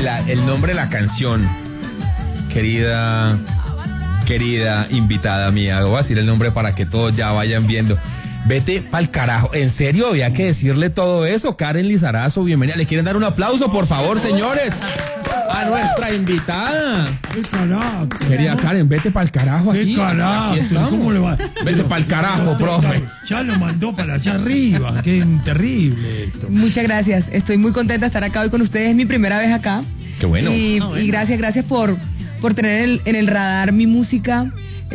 el nombre de la canción, querida invitada mía, voy a decir el nombre para que todos ya vayan viendo. Vete pa'l carajo. ¿En serio había que decirle todo eso? Karen Lizarazo, bienvenida. ¿Le quieren dar un aplauso, por favor, señores? A nuestra invitada. ¡Qué carajo! Querida Karen, vete pa'l carajo así. ¡Qué carajo! ¿Cómo le va? Vete pa'l carajo, profe. Ya lo mandó para allá arriba. ¡Qué terrible esto! Muchas gracias. Estoy muy contenta de estar acá hoy con ustedes. Es mi primera vez acá. ¡Qué bueno! Y gracias por tener en el radar mi música,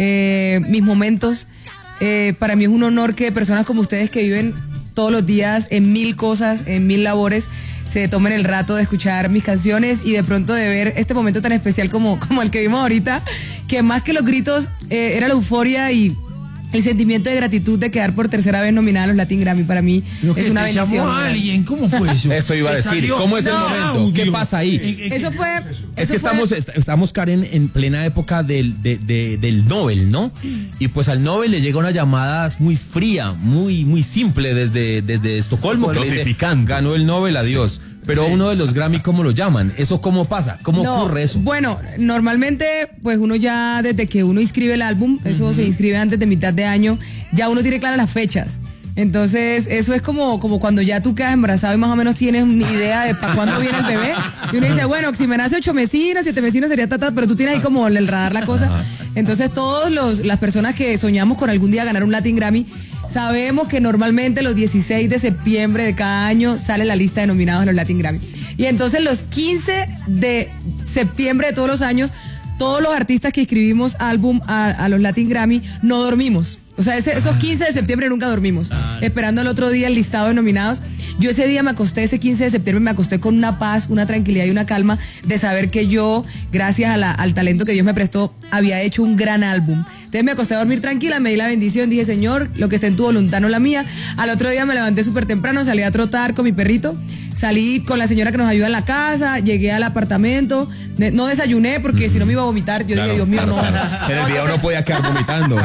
mis momentos. Para mí es un honor que personas como ustedes que viven todos los días en 1000 cosas, en 1000 labores, se tomen el rato de escuchar mis canciones y de pronto de ver este momento tan especial como el que vimos ahorita, que más que los gritos era la euforia y el sentimiento de gratitud de quedar por tercera vez nominada a los Latin Grammy. Para mí es una bendición. ¿Llamó a alguien? ¿Cómo fue eso? Eso iba a decir. ¿Cómo es el momento? ¿Qué pasa ahí? Eso fue... Es que estamos, Karen, en plena época del Nobel, ¿no? Y pues al Nobel le llega una llamada muy fría, muy simple desde Estocolmo, que le dice, ganó el Nobel, adiós. Pero uno de los Grammy, ¿cómo lo llaman? ¿Eso cómo pasa? ¿Cómo ocurre eso? Bueno, normalmente, pues uno ya desde que uno inscribe el álbum, eso se inscribe antes de mitad de año, ya uno tiene claras las fechas. Entonces, eso es como cuando ya tú quedas embarazado y más o menos tienes una idea de para cuándo viene el bebé. Y uno dice, bueno, si me nace 8 mesinos, 7 mesinos sería tata, pero tú tienes ahí como el radar la cosa. Entonces, las personas que soñamos con algún día ganar un Latin Grammy, sabemos que normalmente los 16 de septiembre de cada año sale la lista de nominados a los Latin Grammy. Y entonces los 15 de septiembre de todos los años, todos los artistas que inscribimos álbum a los Latin Grammy no dormimos. O sea, esos 15 de septiembre nunca dormimos, esperando el otro día el listado de nominados. Yo ese día ese 15 de septiembre me acosté con una paz, una tranquilidad y una calma de saber que yo, gracias al talento que Dios me prestó, había hecho un gran álbum. Entonces me acosté a dormir tranquila, me di la bendición, dije, Señor, lo que esté en tu voluntad, no la mía. Al otro día me levanté súper temprano, salí a trotar con mi perrito, salí con la señora que nos ayuda en la casa, llegué al apartamento, no desayuné porque si no me iba a vomitar. Yo dije, Dios mío, no. En el día uno podía quedar vomitando.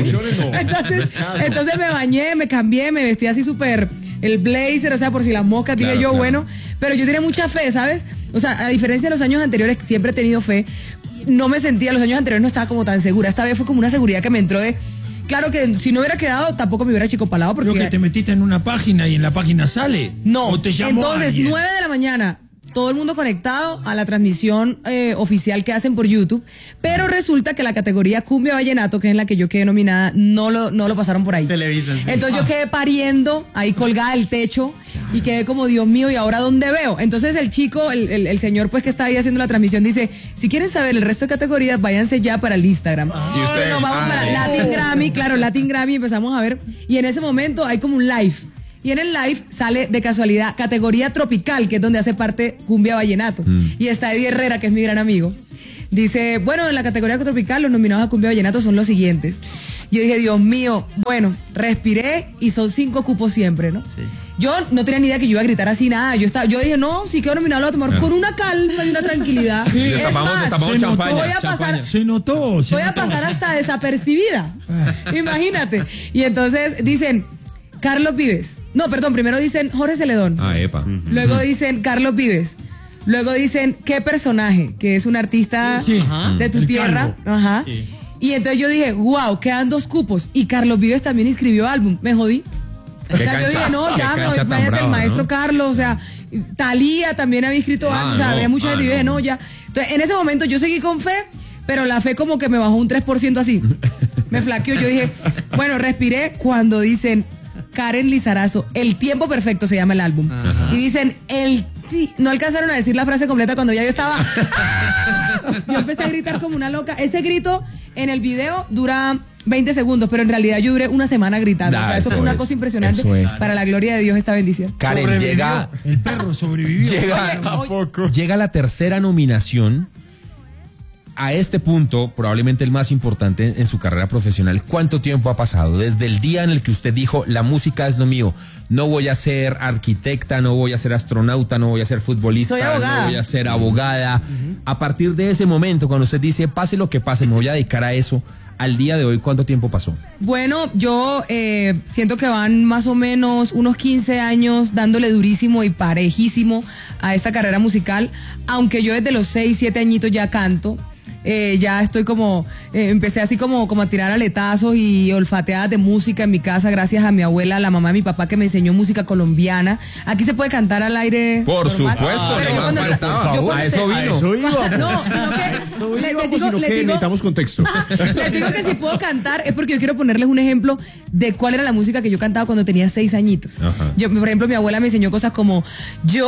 Entonces me bañé, me cambié, me vestí así súper, el blazer, o sea, por si las moscas, dije yo, bueno, pero yo tenía mucha fe, ¿sabes? O sea, a diferencia de los años anteriores, siempre he tenido fe, no me sentía, los años anteriores no estaba como tan segura, esta vez fue como una seguridad que me entró de... Claro que si no hubiera quedado, tampoco me hubiera chicopalado porque... Creo que te metiste en una página y en la página sale. No, ¿O te llamó entonces, alguien? 9 de la mañana, todo el mundo conectado a la transmisión oficial que hacen por YouTube, pero resulta que la categoría Cumbia Vallenato, que es en la que yo quedé nominada, no lo pasaron por ahí. Televisan, sí. Entonces yo quedé pariendo, ahí colgada del techo, y quedé como, Dios mío, ¿y ahora dónde veo? Entonces el chico, el señor pues que está ahí haciendo la transmisión, dice, si quieren saber el resto de categorías, váyanse ya para el Instagram. ¿Y ustedes? Nos vamos para Latin Grammy, claro, Latin Grammy, empezamos a ver, y en ese momento hay como un live. Y en el live sale de casualidad categoría tropical, que es donde hace parte Cumbia Vallenato. Y está Eddie Herrera, que es mi gran amigo. Dice, bueno, en la categoría tropical los nominados a Cumbia Vallenato son los siguientes. Yo dije, Dios mío, bueno, respiré y son 5 cupos siempre, ¿no? Sí. Yo no tenía ni idea que yo iba a gritar así, nada. Yo dije, no, si quedo nominado lo voy a tomar con una calma y una tranquilidad. Sí, es más, champaña, voy a pasar, Se notó. voy a pasar hasta desapercibida. Imagínate. Y entonces dicen, Carlos Vives. No, perdón, primero dicen Jorge Celedón. Epa. Luego dicen Carlos Vives. Luego dicen qué personaje, que es un artista de tu tierra. Calvo. Ajá. Sí. Y entonces yo dije, wow, quedan 2 cupos. Y Carlos Vives también inscribió álbum. Me jodí. O sea, yo dije, no, ya, me voy, imagínate el maestro, ¿no? Carlos, o sea, Talía también había inscrito álbum, o sea, había mucha gente. Y yo dije, no, ya. Entonces, en ese momento yo seguí con fe, pero la fe como que me bajó un 3% así. Me flaqueó. Yo dije, bueno, respiré cuando dicen Karen Lizarazo, El Tiempo Perfecto se llama el álbum. Y dicen, no alcanzaron a decir la frase completa cuando ya yo estaba... Yo empecé a gritar como una loca. Ese grito en el video dura 20 segundos, pero en realidad yo duré una semana gritando. O sea, eso fue una cosa impresionante. Para la gloria de Dios, esta bendición. Karen, llega... El perro sobrevivió. Llega la tercera nominación a este punto, probablemente el más importante en su carrera profesional, ¿cuánto tiempo ha pasado? Desde el día en el que usted dijo, la música es lo mío, no voy a ser arquitecta, no voy a ser astronauta, no voy a ser futbolista, no voy a ser abogada. A partir de ese momento, cuando usted dice, pase lo que pase, me voy a dedicar a eso, al día de hoy, ¿cuánto tiempo pasó? Bueno, yo siento que van más o menos unos 15 años dándole durísimo y parejísimo a esta carrera musical, aunque yo desde los 6, 7 añitos ya canto. Ya estoy como, empecé así como a tirar aletazos y olfateadas de música en mi casa gracias a mi abuela, la mamá de mi papá que me enseñó música colombiana. Aquí se puede cantar al aire. Por normal. supuesto, a eso iba. No, sino que les digo, necesitamos contexto. Les digo que si puedo cantar es porque yo quiero ponerles un ejemplo de cuál era la música que yo cantaba cuando tenía 6 añitos. Yo, por ejemplo, mi abuela me enseñó cosas como yo